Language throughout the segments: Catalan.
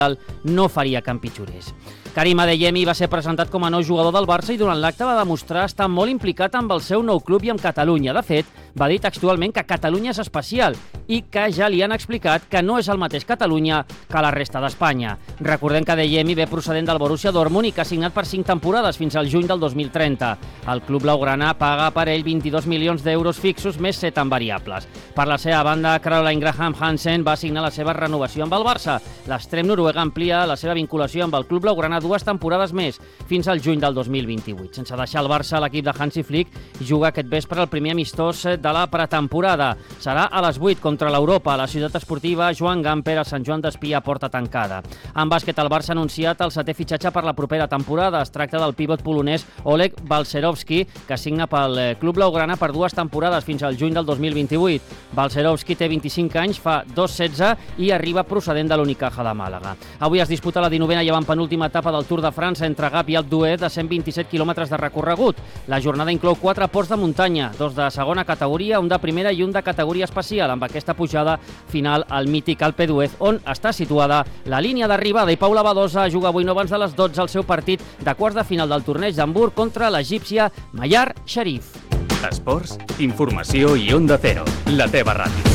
no faria que empitjorés. Karim Adeyemi va ser presentat com a nou jugador del Barça i durant l'acte va demostrar estar molt implicat amb el seu nou club i amb Catalunya. De fet, va dir textualment que Catalunya és especial i que ja li han explicat que no és el mateix Catalunya que la resta d'Espanya. Recordem que Adeyemi ve procedent del Borussia Dortmund i que ha signat per 5 temporades fins al juny del 2030. El club blaugrana paga per ell 22 milions d'euros fixos més 7 en variables. Per la seva banda, Caroline Graham Hansen va signar la seva renovació amb el Barça. L'extrem noruega amplia la seva vinculació amb el club blaugrana 2 temporades més, fins al juny del 2028. Sense deixar el Barça, l'equip de Hansi Flick juga aquest vespre el primer amistós de la pretemporada. Serà a les 8 contra l'Europa, a la ciutat esportiva Joan Gamper, a Sant Joan d'Espí a porta tancada. En bàsquet, el Barça ha anunciat el 7è fitxatge per la propera temporada. Es tracta del pivot polonès Oleg Balcerowski, que signa pel club blaugrana per 2 temporades fins al juny del 2028. Balcerowski té 25 anys, fa 2,16 i arriba procedent de l'Unicaja de Màlaga. Avui es disputa la 19a i avantpenúltima etapa del Tour de França entre Gap i Alpe d'Huez de 127 quilòmetres de recorregut. La jornada inclou 4 ports de muntanya, 2 de segona categoria, un de primera i un de categoria especial, amb aquesta pujada final al mític Alpe d'Huez, on està situada la línia d'arribada. I Paula Badosa juga avui no abans de les 12 el seu partit de quarts de final del torneig d'Hamburg contra l'egípcia Mayar Sharif. Esports, informació i Onda Cero, la teva ràdio.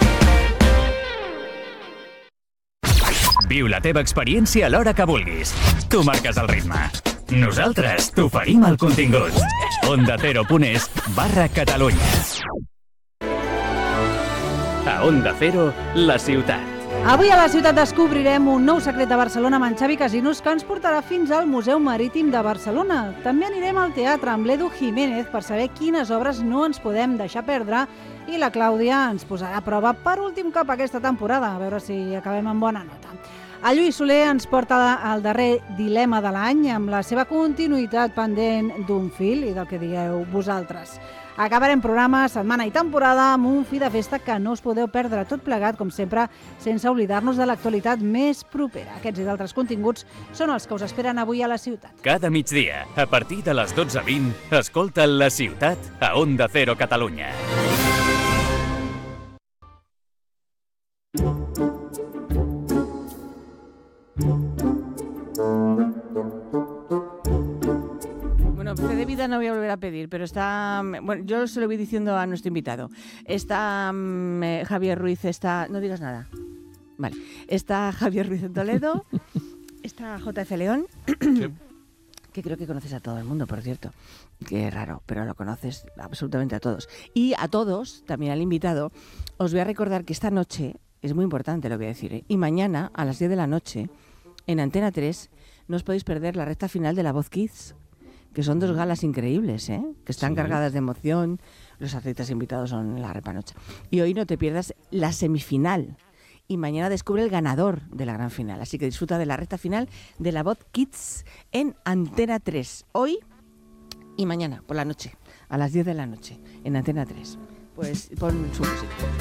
Viu la teva experiència a l'hora que vulguis. Tu marques el ritme. Nosaltres t'oferim el contingut. ondacero.es/Catalunya. A Onda Cero, la ciutat. Avui a la ciutat descobrirem un nou secret de Barcelona amb en Xavi Casinos que ens portarà fins al Museu Marítim de Barcelona. També anirem al teatre amb l'Edu Jiménez per saber quines obres no ens podem deixar perdre i la Clàudia ens posarà a prova per últim cop aquesta temporada, a veure si acabem amb bona nota. El Lluís Soler ens porta al darrer dilema de l'any amb la seva continuïtat pendent d'un fil i del que digueu vosaltres. Acabarem programa, setmana i temporada amb un fi de festa que no us podeu perdre, tot plegat, com sempre, sense oblidar-nos de l'actualitat més propera. Aquests i d'altres continguts són els que us esperen avui a la ciutat. Cada migdia, a partir de les 12:20, escolta La Ciutat a Onda Cero Catalunya. Bueno, fe de vida no voy a volver a pedir, pero está... Bueno, yo se lo voy diciendo a nuestro invitado. Está Javier Ruiz, está... No digas nada. Vale. Está Javier Ruiz en Toledo, está JF León, sí, que creo que conoces a todo el mundo, por cierto. Qué raro, pero lo conoces absolutamente a todos. Y a todos, también al invitado, os voy a recordar que esta noche, es muy importante lo voy a decir, ¿eh? Y mañana a las 10 de la noche, en Antena 3, no os podéis perder la recta final de La Voz Kids, que son 2 galas increíbles, ¿eh? Que están cargadas de emoción, los artistas invitados son la repanocha. Y hoy no te pierdas la semifinal. Y mañana descubre el ganador de la gran final. Así que disfruta de la recta final de La Voz Kids en Antena 3. Hoy y mañana, por la noche, a las 10 de la noche, en Antena 3. Pues pon su música.